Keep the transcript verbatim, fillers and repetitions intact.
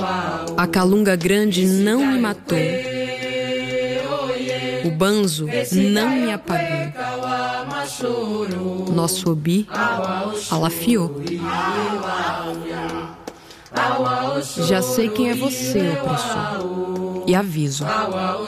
A calunga grande não me matou. O banzo não me apagou. Nosso obi alafiou. Já sei quem é você, opressor, e aviso.